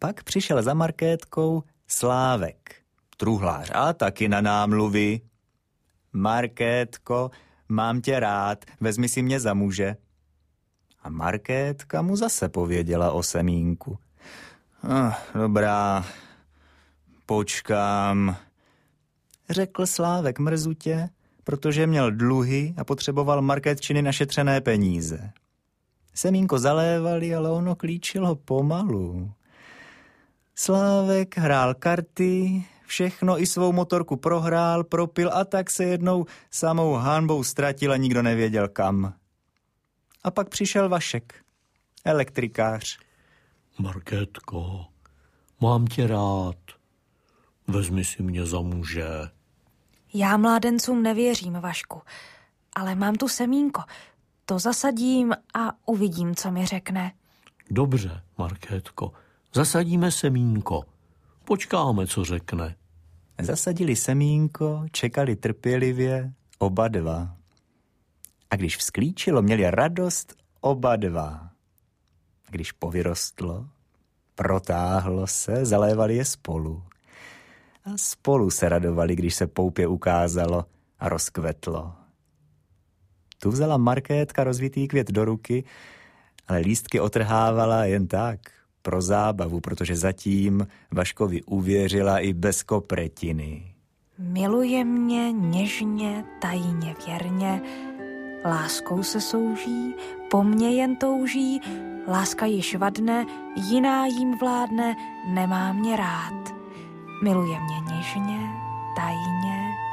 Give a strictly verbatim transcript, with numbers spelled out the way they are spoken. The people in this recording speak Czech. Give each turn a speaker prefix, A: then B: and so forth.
A: Pak přišel za Markétkou Slávek, truhlář, a taky na námluvy. Markétko, mám tě rád, vezmi si mě za muže. A Markétka mu zase pověděla o semínku. Ah, dobrá, počkám, řekl Slávek mrzutě, protože měl dluhy a potřeboval Markétčiny našetřené peníze. Semínko zalévali, ale ono klíčilo pomalu. Slávek hrál karty, všechno i svou motorku prohrál, propil a tak se jednou samou hanbou ztratil a nikdo nevěděl kam. A pak přišel Vašek, elektrikář.
B: Markétko, mám tě rád. Vezmi si mě za muže.
C: Já mládencům nevěřím, Vašku, ale mám tu semínko. To zasadím a uvidím, co mi řekne.
B: Dobře, Markétko, zasadíme semínko. Počkáme, co řekne.
A: Zasadili semínko, čekali trpělivě oba dva. A když vzklíčilo, měli radost oba dva. Když povyrostlo, protáhlo se, zalévali je spolu. A spolu se radovali, když se poupě ukázalo a rozkvetlo. Tu vzala Markétka rozvitý květ do ruky, ale lístky otrhávala jen tak, pro zábavu, protože zatím Vaškovi uvěřila i bez kopretiny.
C: Miluje mě něžně, tajně, věrně, láskou se souží, po mně jen touží, láska již vadne, jiná jím vládne, nemá mě rád. Miluje mě něžně, tajně,